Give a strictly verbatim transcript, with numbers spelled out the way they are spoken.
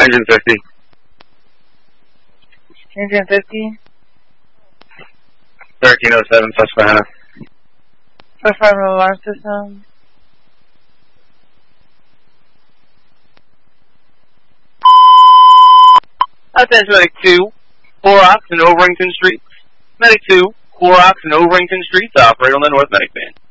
Engine fifty. Engine fifty. thirteen oh seven, Susquehanna. Five alarm system. Attention Medic two, Horrocks and Overington Streets. Medic two, Horrocks and Overington Streets, operate on the North Medic Band.